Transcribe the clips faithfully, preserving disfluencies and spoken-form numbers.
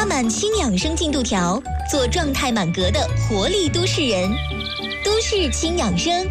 插满新养生进度条，做状态满格的活力都市人。都市轻养生。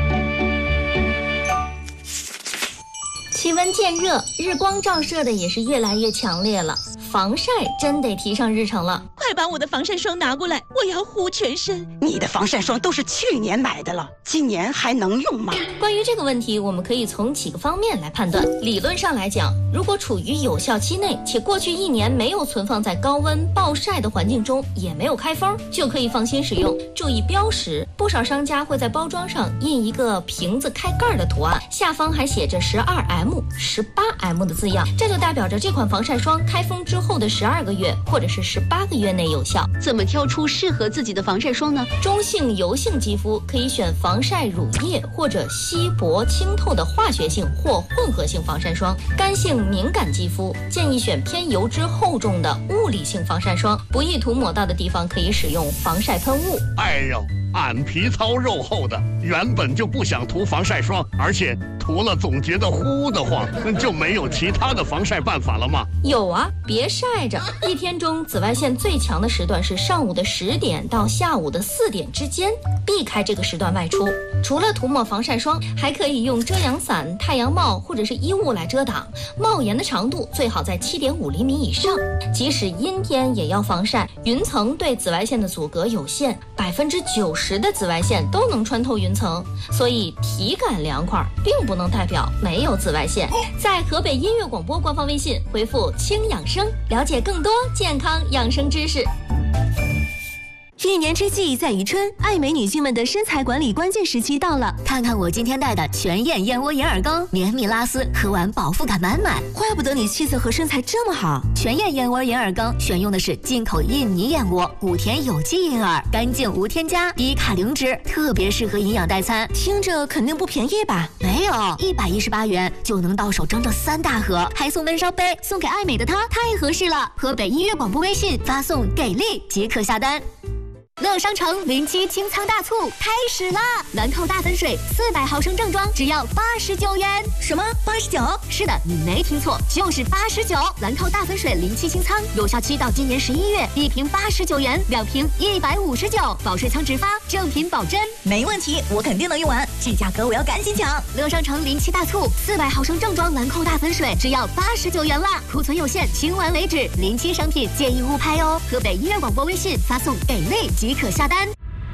气温渐热，日光照射的也是越来越强烈了，防晒真得提上日程了。 快把我的防晒霜拿过来，我要护全身。 你的防晒霜都是去年买的了，今年还能用吗？ 关于这个问题，我们可以从几个方面来判断。理论上来讲，如果处于有效期内，且过去一年没有存放在高温暴晒的环境中，也没有开封，就可以放心使用。注意标识，不少商家会在包装上印一个瓶子开盖的图案，下方还写着 十二 M、十八 M 的字样，这就代表着这款防晒霜开封之后的十二个月或者是十八个月内有效。 怎么挑出适合自己的防晒霜呢？ 中性油性肌肤可以选防晒乳液或者稀薄清透的化学性或混合性防晒霜。干性敏感肌肤建议选偏油脂厚重的物理性防晒霜，不易涂抹到的地方可以使用防晒喷雾。 哎呦，俺皮糙肉厚的，原本就不想涂防晒霜，而且涂了总觉得呼得慌，就没有其他的防晒办法了吗？ 有啊，别晒着。一天中紫外线最强的时段是上午的十点到下午的四点之间，避开这个时段外出。除了涂抹防晒霜，还可以用遮阳伞、太阳帽或者是衣物来遮挡。帽檐的长度最好在 七点五厘米以上，即使阴天也要防晒。云层对紫外线的阻隔有限，百分之九十的紫外线都能穿透云层，所以体感凉快并不能代表没有紫外线。在河北音乐广播官方微信回复轻养生，了解更多健康养生知识。 一年之计在于春，爱美女性们的身材管理关键时期到了。看看我今天带的全燕燕窝眼耳膏，绵密拉丝，喝完饱腹感满满。怪不得你气色和身材这么好。全燕燕窝眼耳膏选用的是进口印尼燕窝，古田有机银耳，干净无添加，低卡零脂，特别适合营养代餐。听着肯定不便宜吧？没有，一百一十八元就能到手整整三大盒，还送闷烧杯，送给爱美的她太合适了。河北音乐广播微信发送给力即可下单。乐商城零七清仓大促开始啦！兰蔻大粉水四百毫升正装只要八十九元。 什么？八十九？ 是的，你没听错，就是八十九。兰蔻大粉水零七清仓有效期到今年十一月，一瓶八十九元，两瓶一百五十九，保税仓直发，正品保真。 没问题，我肯定能用完，这价格我要赶紧抢！ 乐商城零七大促，四百毫升正装兰蔻大粉水只要八十九元啦，库存有限，清完为止。零七商品建议勿拍哦。河北音乐广播微信发送给力即可下单。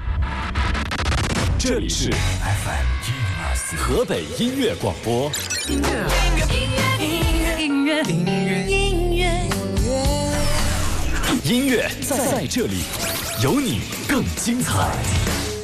这里是 F M 河北音乐广播。音乐，音乐，音乐，音乐，音乐，音乐，音乐在这里，有你更精彩。